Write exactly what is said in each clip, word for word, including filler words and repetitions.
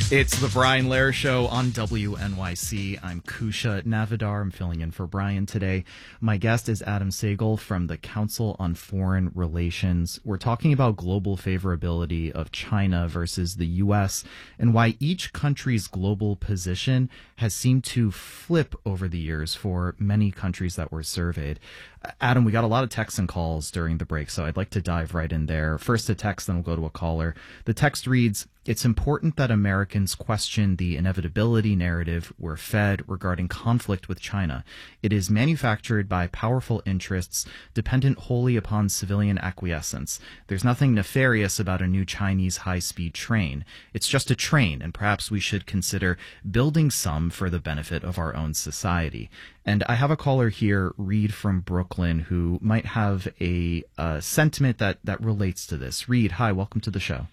It's the Brian Lehrer Show on W N Y C. I'm Kusha Navidar. I'm filling in for Brian today. My guest is Adam Sagel from the Council on Foreign Relations. We're talking about global favorability of China versus the U S and why each country's global position has seemed to flip over the years for many countries that were surveyed. Adam, we got a lot of texts and calls during the break, so I'd like to dive right in there. First a text, then we'll go to a caller. The text reads, "It's important that Americans question the inevitability narrative we're fed regarding conflict with China. It is manufactured by powerful interests dependent wholly upon civilian acquiescence. There's nothing nefarious about a new Chinese high-speed train. It's just a train, and perhaps we should consider building some for the benefit of our own society." And I have a caller here, Reed from Brooklyn, who might have a uh, sentiment that, that relates to this. Reed, hi, welcome to the show.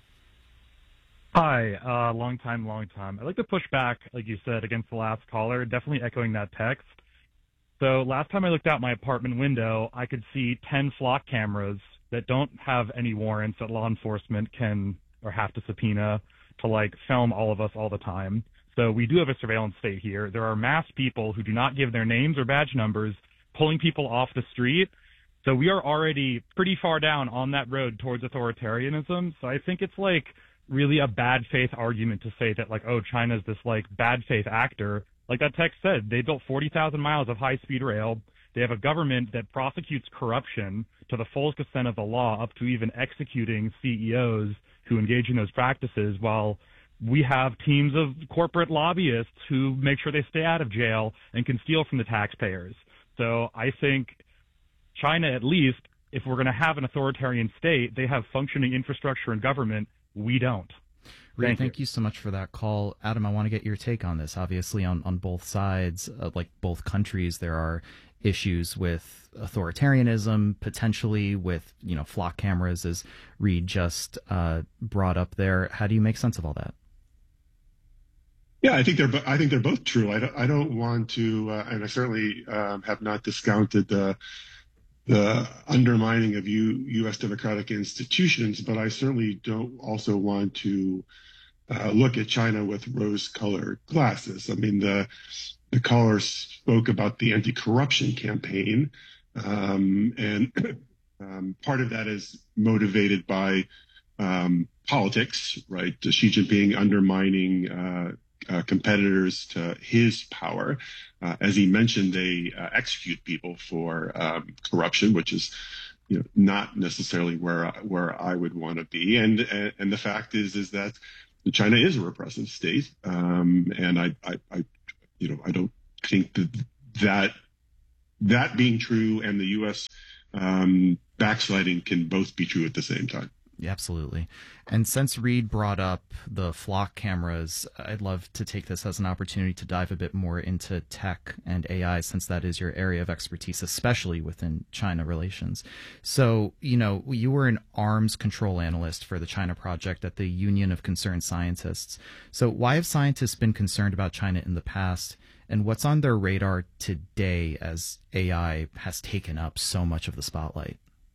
Hi, uh, long time, long time. I'd like to push back, like you said, against the last caller, definitely echoing that text. So last time I looked out my apartment window, I could see ten flock cameras that don't have any warrants that law enforcement can or have to subpoena to, like, film all of us all the time. So we do have a surveillance state here. There are mass people who do not give their names or badge numbers, pulling people off the street. So we are already pretty far down on that road towards authoritarianism. So I think it's like really a bad faith argument to say that, like, oh, China's this like bad faith actor. Like that text said, they built forty thousand miles of high speed rail. They have a government that prosecutes corruption to the fullest extent of the law, up to even executing C E Os who engage in those practices, while we have teams of corporate lobbyists who make sure they stay out of jail and can steal from the taxpayers. So I think China, at least, if we're going to have an authoritarian state, they have functioning infrastructure and government. We don't. Reed, Thank, thank you. you so much for that call. Adam, I want to get your take on this. Obviously, on, on both sides, uh, like both countries, there are issues with authoritarianism, potentially with, you know, flock cameras, as Reed just uh, brought up there. How do you make sense of all that? Yeah, I think they're. I think they're both true. I don't. I don't want to, uh, and I certainly um, have not discounted the the undermining of U, U.S. democratic institutions, but I certainly don't also want to uh, look at China with rose-colored glasses. I mean, the the caller spoke about the anti-corruption campaign, um, and um, part of that is motivated by um, politics, right? Xi Jinping undermining Uh, Uh, competitors to his power. Uh, as he mentioned, they uh, execute people for um, corruption, which is, you know, not necessarily where I, where I would want to be. And, and and the fact is is that China is a repressive state, um, and I, I I you know I don't think that that that being true and the U S um, backsliding can both be true at the same time. Yeah, absolutely. And since Reed brought up the flock cameras, I'd love to take this as an opportunity to dive a bit more into tech and A I, since that is your area of expertise, especially within China relations. So, you know, you were an arms control analyst for the China project at the Union of Concerned Scientists. So why have scientists been concerned about China in the past, and what's on their radar today as A I has taken up so much of the spotlight?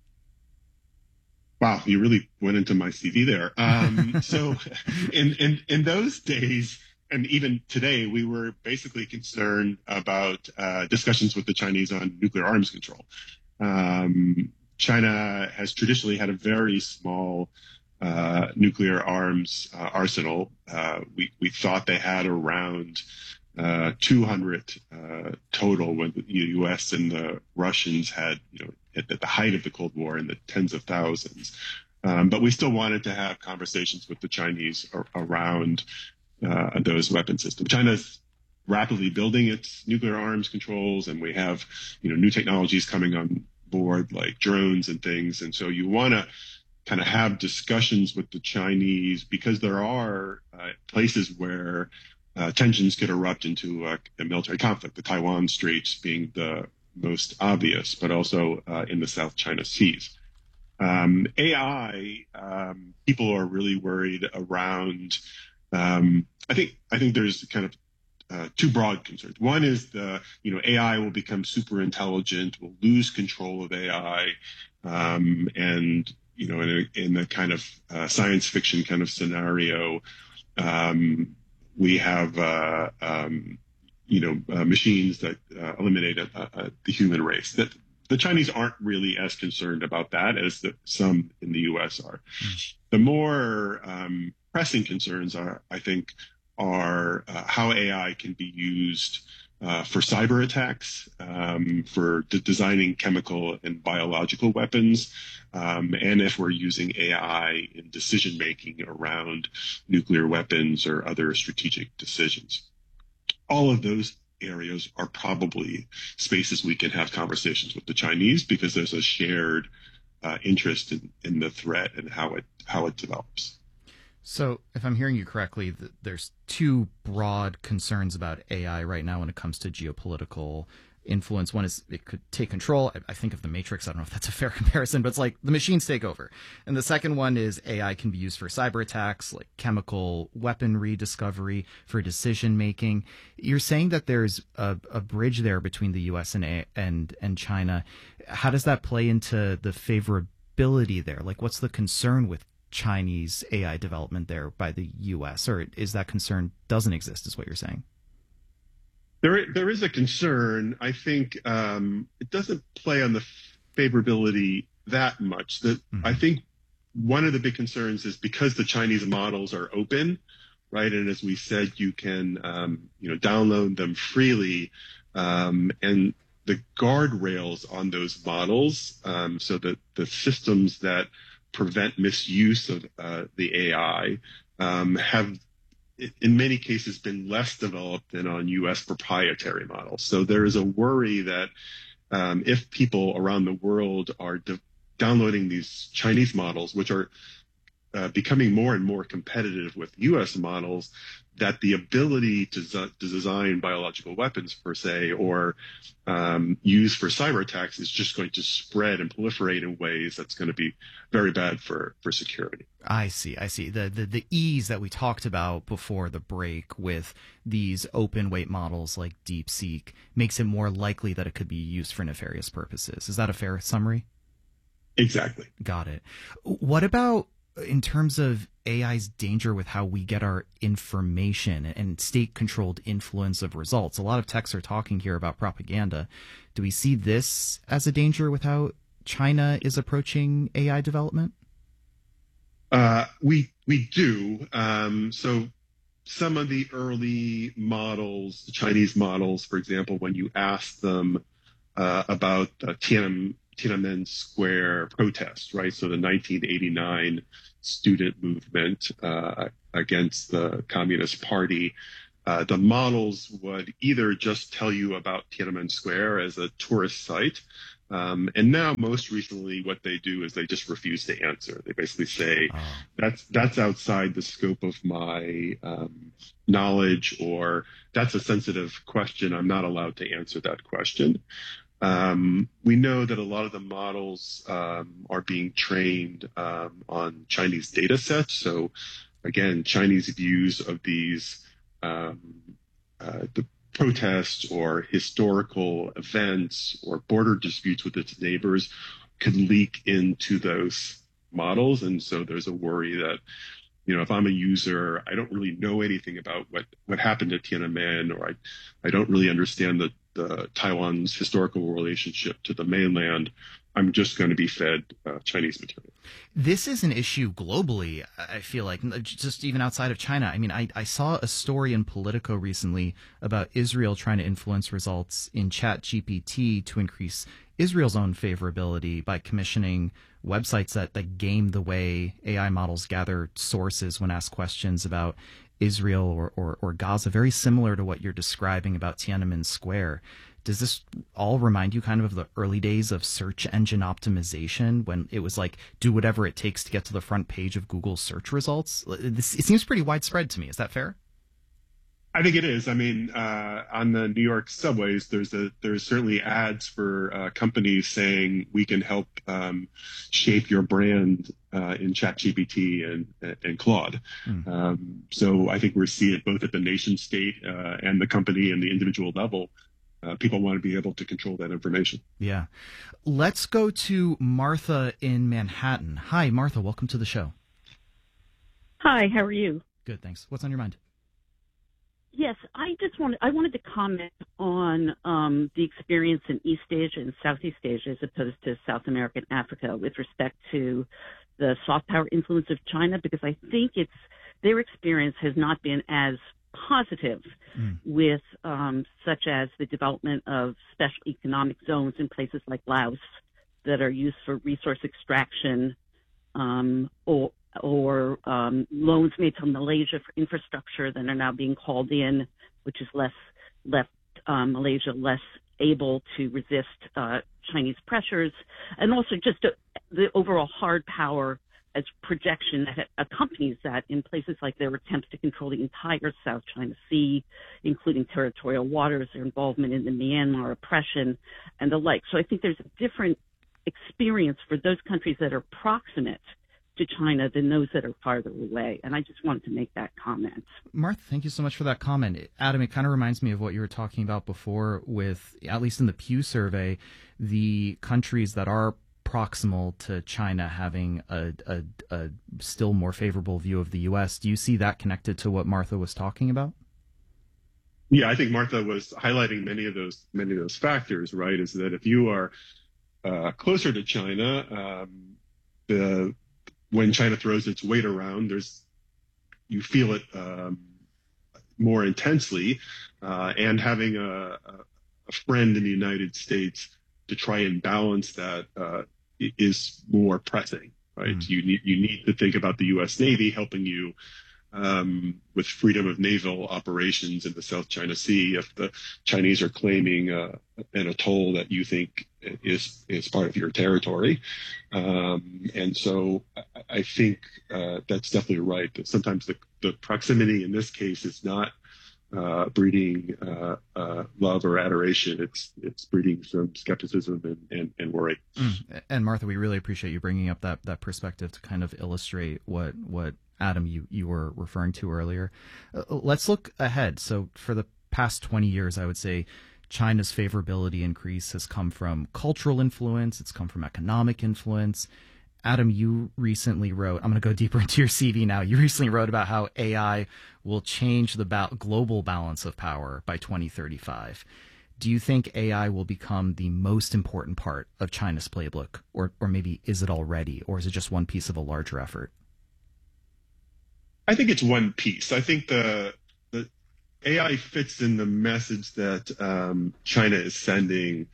Wow, you really went into my C V there. Um, so in, in, in those days, and even today, we were basically concerned about uh, discussions with the Chinese on nuclear arms control. Um, China has traditionally had a very small uh, nuclear arms uh, arsenal. Uh, we, we thought they had around uh, two hundred uh, total, when the U S and the Russians had, you know, at the height of the Cold War, in the tens of thousands. Um, but we still wanted to have conversations with the Chinese ar- around uh, those weapon systems. China's rapidly building its nuclear arms controls, and we have, you know, new technologies coming on board like drones and things. And so you want to kind of have discussions with the Chinese, because there are uh, places where uh, tensions could erupt into a, a military conflict, the Taiwan Straits being the most obvious, but also uh, in the South China Seas. Um, A I, um, people are really worried around. Um, I think I think there's kind of uh, two broad concerns. One is the you know A I will become super intelligent, will lose control of A I, um, and you know in a, in the kind of uh, science fiction kind of scenario, um, we have, uh, um, you know, uh, machines that uh, eliminate uh, uh, the human race. That the Chinese aren't really as concerned about that as the, some in the U S are. Mm. The more um, pressing concerns are, I think, are uh, how A I can be used uh, for cyber attacks, um, for de- designing chemical and biological weapons, um, and if we're using A I in decision making around nuclear weapons or other strategic decisions. All of those areas are probably spaces we can have conversations with the Chinese because there's a shared uh, interest in, in the threat and how it how it develops. So if I'm hearing you correctly, th- there's two broad concerns about A I right now when it comes to geopolitical influence. One is it could take control. I, I think of the Matrix. I don't know if that's a fair comparison, but it's like the machines take over. And the second one is A I can be used for cyber attacks, like chemical weaponry discovery, for decision making. You're saying that there's a, a bridge there between the U S and A- and and China. How does that play into the favorability there? Like, what's the concern with Chinese A I development there by the U S, or is that concern doesn't exist, is what you're saying? There, there is a concern. I think um, it doesn't play on the favorability that much. That mm-hmm. I think one of the big concerns is because the Chinese models are open, right? And as we said, you can um, you know download them freely, um, and the guardrails on those models, um, so that the systems that prevent misuse of uh, the A I um, have in many cases been less developed than on U S proprietary models. So there is a worry that um, if people around the world are de- downloading these Chinese models, which are uh, becoming more and more competitive with U S models, that the ability to, z- to design biological weapons per se, or um, use for cyber attacks, is just going to spread and proliferate in ways that's going to be very bad for, for security. I see. I see. The, the the ease that we talked about before the break with these open weight models like DeepSeek makes it more likely that it could be used for nefarious purposes. Is that a fair summary? Exactly. Got it. What about in terms of A I's danger with how we get our information and state-controlled influence of results? A lot of texts are talking here about propaganda. Do we see this as a danger with how China is approaching A I development? Uh, we we do. Um, so some of the early models, the Chinese models, for example, when you ask them uh, about the Tiananmen, Tiananmen Square protest, right? So the nineteen eighty-nine student movement uh, against the Communist Party, uh, the models would either just tell you about Tiananmen Square as a tourist site, um, and now most recently what they do is they just refuse to answer. They basically say, oh. that's that's outside the scope of my um, knowledge, or that's a sensitive question. I'm not allowed to answer that question. Um, we know that a lot of the models um, are being trained um, on Chinese data sets. So again, Chinese views of these um, uh, the protests or historical events or border disputes with its neighbors could leak into those models. And so there's a worry that, you know, if I'm a user, I don't really know anything about what, what happened at Tiananmen, or I, I don't really understand the, the Taiwan's historical relationship to the mainland, I'm just going to be fed uh, Chinese material. This is an issue globally, I feel like, just even outside of China. I mean, I, I saw a story in Politico recently about Israel trying to influence results in ChatGPT to increase Israel's own favorability by commissioning websites that, that game the way A I models gather sources when asked questions about Israel or, or, or Gaza, very similar to what you're describing about Tiananmen Square. Does this all remind you kind of of the early days of search engine optimization, when it was like, do whatever it takes to get to the front page of Google search results? This, it seems pretty widespread to me. Is that fair? I think it is. I mean, uh, on the New York subways, there's a there's certainly ads for uh, companies saying we can help um, shape your brand uh, in ChatGPT and and Claude. Mm. Um, so I think we're seeing it both at the nation state uh, and the company and the individual level. Uh, people want to be able to control that information. Yeah. Let's go to Martha in Manhattan. Hi, Martha. Welcome to the show. Hi. How are you? Good, thanks. What's on your mind? Yes, I just wanted I wanted to comment on um, the experience in East Asia and Southeast Asia as opposed to South America and Africa with respect to the soft power influence of China, because I think it's their experience has not been as positive mm. with um, such as the development of special economic zones in places like Laos that are used for resource extraction, um, or or um, loans made to Malaysia for infrastructure that are now being called in, which is less left um, Malaysia less able to resist uh, Chinese pressures, and also just a, the overall hard power as projection that accompanies that in places like their attempts to control the entire South China Sea, including territorial waters, their involvement in the Myanmar oppression, and the like. So I think there's a different experience for those countries that are proximate to China than those that are farther away. And I just wanted to make that comment. Martha, thank you so much for that comment. Adam, it kind of reminds me of what you were talking about before with, at least in the Pew survey, the countries that are proximal to China having a, a, a still more favorable view of the U S. Do you see that connected to what Martha was talking about? Yeah, I think Martha was highlighting many of those many of those factors, right? Is that if you are uh, closer to China, um, the when China throws its weight around, there's you feel it um, more intensely, uh, and having a, a friend in the United States to try and balance that uh, is more pressing, right? Mm. You need you need to think about the U S Navy helping you um, with freedom of naval operations in the South China Sea. If the Chinese are claiming uh, an atoll that you think is is part of your territory, um, and so I, I think uh, that's definitely right. That sometimes the, the proximity in this case is not uh, breeding uh, uh, love or adoration. It's it's breeding some skepticism and, and, and worry. Mm. And Martha, we really appreciate you bringing up that that perspective to kind of illustrate what what. Adam, you, you were referring to earlier. Uh, let's look ahead. So for the past twenty years, I would say China's favorability increase has come from cultural influence. It's come from economic influence. Adam, you recently wrote, I'm going to go deeper into your C V now. You recently wrote about how A I will change the ba- global balance of power by twenty thirty-five. Do you think A I will become the most important part of China's playbook? Or, or maybe is it already? Or is it just one piece of a larger effort? I think it's one piece. I think the the A I fits in the message that um, China is sending,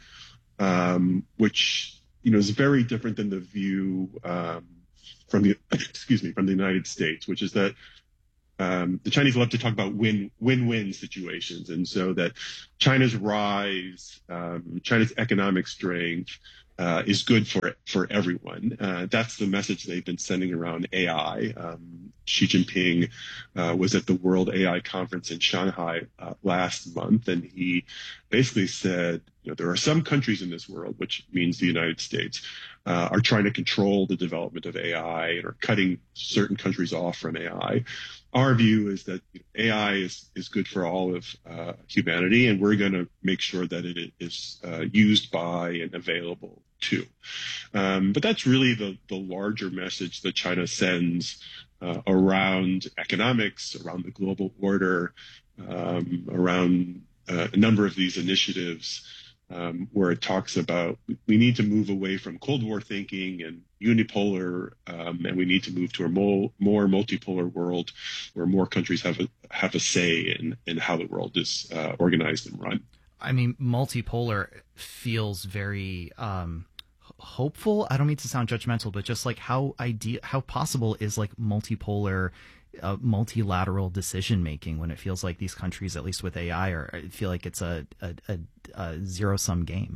um, which you know is very different than the view um, from the excuse me from the United States, which is that um, the Chinese love to talk about win win-win situations, and so that China's rise, um, China's economic strength. Uh, is good for for everyone. Uh, that's the message they've been sending around A I. Um, Xi Jinping uh, was at the World A I Conference in Shanghai uh, last month, and he basically said, you know, there are some countries in this world, which means the United States, uh, are trying to control the development of A I and are cutting certain countries off from A I. Our view is that A I is, is good for all of uh, humanity, and we're going to make sure that it is uh, used by and available to. Um, but that's really the, the larger message that China sends uh, around economics, around the global order, um, around uh, a number of these initiatives. Um, where it talks about we need to move away from Cold War thinking and unipolar, um, and we need to move to a more, more multipolar world where more countries have a have a say in, in how the world is uh, organized and run. I mean, multipolar feels very um, hopeful. I don't mean to sound judgmental, but just like how idea, how possible is like multipolar Uh, multilateral decision making when it feels like these countries, at least with A I, are I feel like it's a, a, a, a zero sum game.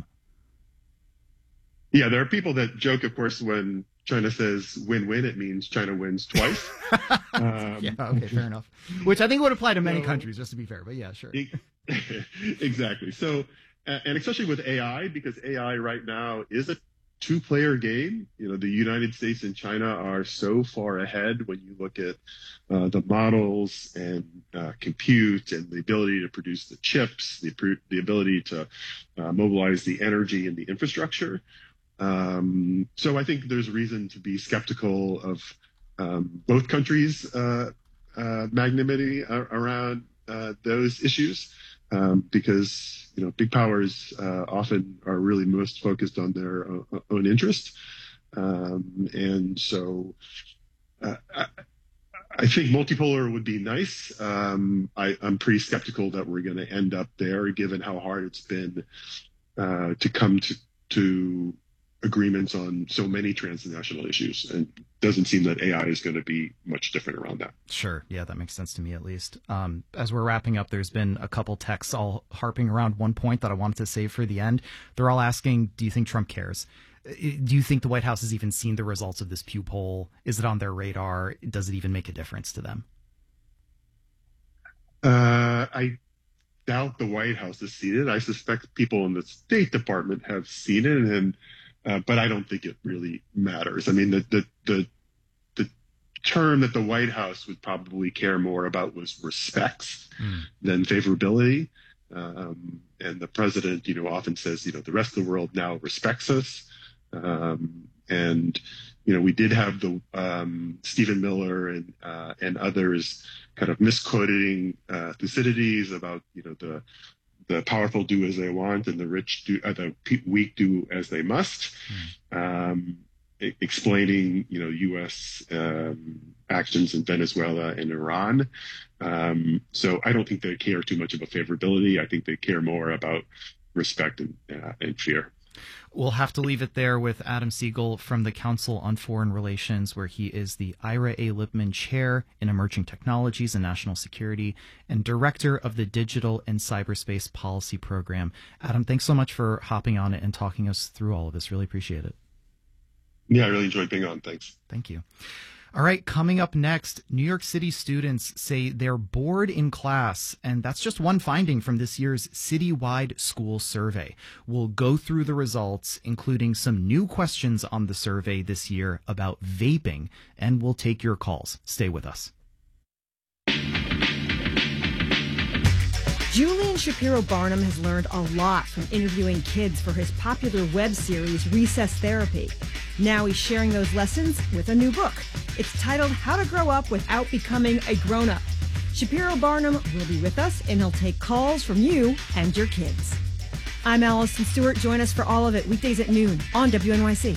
Yeah, there are people that joke, of course, when China says win-win, it means China wins twice. um, yeah, okay, fair enough. Which I think would apply to many so, countries, just to be fair. But yeah, sure. Exactly. So, and especially with A I, because A I right now is a two-player game. You know, the United States and China are so far ahead when you look at uh, the models and uh, compute and the ability to produce the chips, the the ability to uh, mobilize the energy and the infrastructure. Um, so I think there's reason to be skeptical of um, both countries' uh, uh, magnanimity around uh, those issues um, because, you know, big powers uh, often are really most focused on their own, own interest. Um, and so uh, I, I think multipolar would be nice. Um, I, I'm pretty skeptical that we're going to end up there, given how hard it's been uh, to come to, to agreements on so many transnational issues. And it doesn't seem that A I is going to be much different around that. Sure. Yeah, that makes sense to me, at least. Um, as we're wrapping up, there's been a couple texts all harping around one point that I wanted to save for the end. They're all asking, do you think Trump cares? Do you think the White House has even seen the results of this Pew poll? Is it on their radar? Does it even make a difference to them? Uh, I doubt the White House has seen it. I suspect people in the State Department have seen it, and uh, but I don't think it really matters. I mean, the the the the term that the White House would probably care more about was respects mm. than favorability. Um, and the president, you know, often says, you know, the rest of the world now respects us. Um, and, you know, we did have the um, Stephen Miller and uh, and others kind of misquoting uh, Thucydides about, you know, the the powerful do as they want and the rich do, uh, the weak do as they must, mm. um, e- explaining, you know, U S um, actions in Venezuela and Iran. Um, so I don't think they care too much about favorability. I think they care more about respect and, uh, and fear. We'll have to leave it there with Adam Siegel from the Council on Foreign Relations, where he is the Ira A. Lipman Chair in Emerging Technologies and National Security and Director of the Digital and Cyberspace Policy Program. Adam, thanks so much for hopping on it and talking us through all of this. Really appreciate it. Yeah, I really enjoyed being on. Thanks. Thank you. All right, coming up next, New York City students say they're bored in class, and that's just one finding from this year's citywide school survey. We'll go through the results, including some new questions on the survey this year about vaping, and we'll take your calls. Stay with us. Julian Shapiro Barnum has learned a lot from interviewing kids for his popular web series, Recess Therapy. Now he's sharing those lessons with a new book. It's titled How to Grow Up Without Becoming a Grown-Up. Shapiro Barnum will be with us, and he'll take calls from you and your kids. I'm Allison Stewart. Join us for all of it weekdays at noon on W N Y C.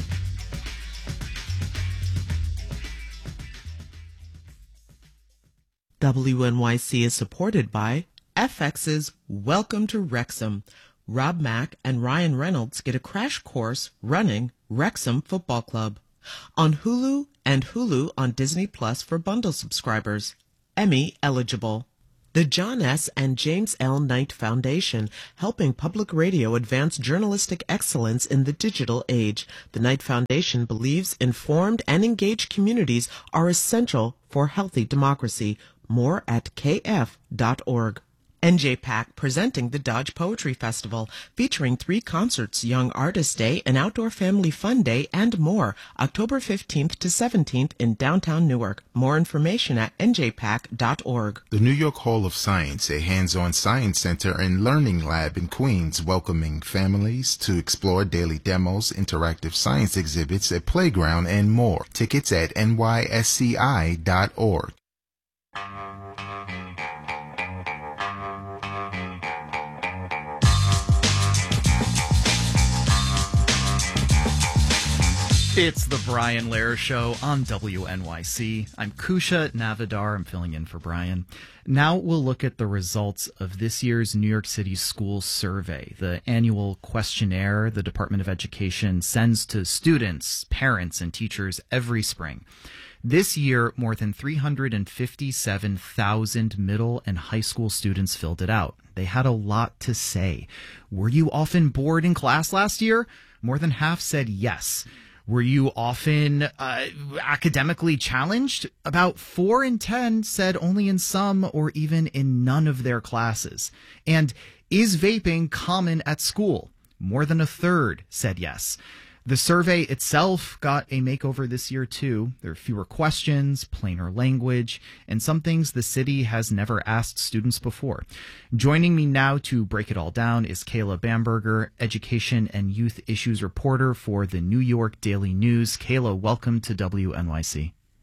W N Y C is supported by F X's Welcome to Wrexham. Rob Mack and Ryan Reynolds get a crash course running Wrexham Football Club. On Hulu and Hulu on Disney Plus for bundle subscribers. Emmy eligible. The John S. and James L. Knight Foundation, helping public radio advance journalistic excellence in the digital age. The Knight Foundation believes informed and engaged communities are essential for healthy democracy. More at k f dot org. N J PAC presenting the Dodge Poetry Festival, featuring three concerts, Young Artist Day, an Outdoor Family Fun Day, and more, October fifteenth to seventeenth in downtown Newark. More information at n j pac dot org. The New York Hall of Science, a hands-on science center and learning lab in Queens, welcoming families to explore daily demos, interactive science exhibits, a playground, and more. Tickets at n y s c i dot org. It's the Brian Lehrer Show on W N Y C. I'm Kusha Navidar. I'm filling in for Brian. Now we'll look at the results of this year's New York City School Survey, the annual questionnaire the Department of Education sends to students, parents, and teachers every spring. This year, more than three hundred fifty-seven thousand middle and high school students filled it out. They had a lot to say. Were you often bored in class last year? More than half said yes. Were you often uh, academically challenged? About four in ten said only in some or even in none of their classes. And is vaping common at school? More than a third said yes. The survey itself got a makeover this year, too. There are fewer questions, plainer language, and some things the city has never asked students before. Joining me now to break it all down is Kayla Bamberger, education and youth issues reporter for the New York Daily News. Kayla, welcome to W N Y C.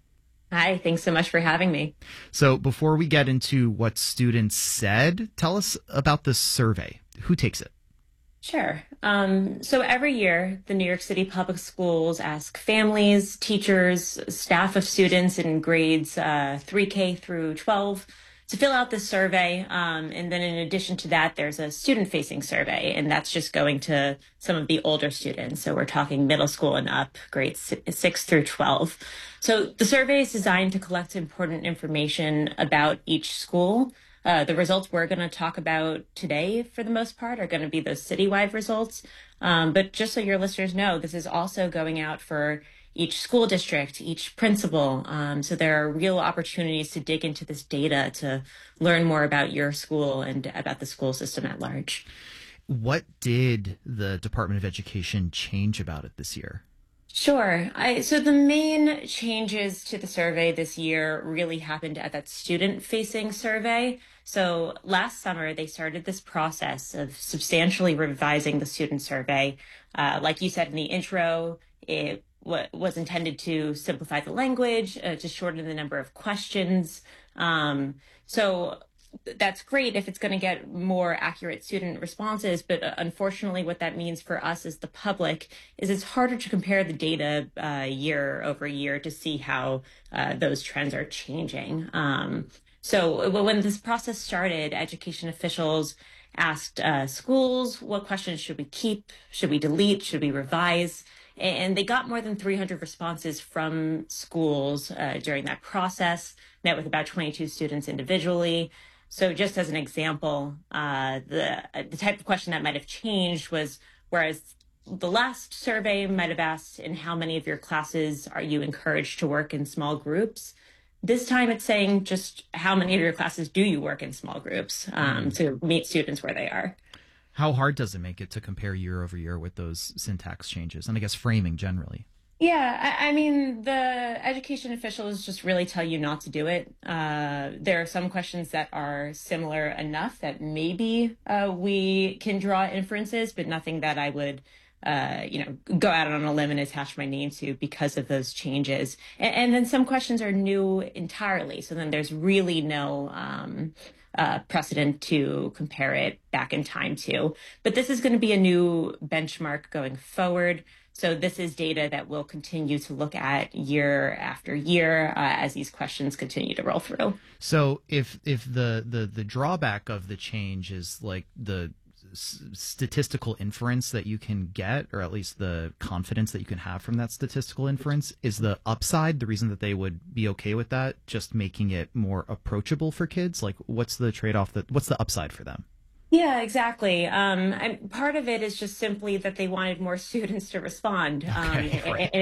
Hi, thanks so much for having me. So before we get into what students said, tell us about this survey. Who takes it? Sure. Um, so every year, the New York City Public Schools ask families, teachers, staff of students in grades uh, three K through twelve to fill out this survey. Um, and then in addition to that, there's a student-facing survey, and that's just going to some of the older students. So we're talking middle school and up, grades six through twelve. So the survey is designed to collect important information about each school. Uh, the results we're going to talk about today, for the most part, are going to be those citywide results. Um, but just so your listeners know, this is also going out for each school district, each principal. Um, so there are real opportunities to dig into this data to learn more about your school and about the school system at large. What did the Department of Education change about it this year? Sure. I, so the main changes to the survey this year really happened at that student-facing survey. So last summer, they started this process of substantially revising the student survey. Uh, like you said in the intro, it w- was intended to simplify the language, uh, to shorten the number of questions. Um, so that's great if it's going to get more accurate student responses. But uh, unfortunately, what that means for us as the public is it's harder to compare the data uh, year over year to see how uh, those trends are changing. Um, so when this process started, education officials asked uh, schools, what questions should we keep? Should we delete? Should we revise? And they got more than three hundred responses from schools uh, during that process, met with about twenty-two students individually. So just as an example, uh, the the type of question that might have changed was, whereas the last survey might have asked, in how many of your classes are you encouraged to work in small groups? This time it's saying just how many of your classes do you work in small groups um, to meet students where they are. How hard does it make it to compare year over year with those syntax changes? And I guess framing generally. Yeah, I, I mean, the education officials just really tell you not to do it. Uh, there are some questions that are similar enough that maybe uh, we can draw inferences, but nothing that I would, uh, you know, go out on a limb and attach my name to because of those changes. And, and then some questions are new entirely. So then there's really no um, uh, precedent to compare it back in time to. But this is going to be a new benchmark going forward. So this is data that we'll continue to look at year after year uh, as these questions continue to roll through. So if if the, the, the drawback of the change is like the s- statistical inference that you can get, or at least the confidence that you can have from that statistical inference, is the upside, the reason that they would be okay with that, just making it more approachable for kids? Like, what's the trade-off, that what's the upside for them? Yeah, exactly. Um, and part of it is just simply that they wanted more students to respond. Okay, um, right. and,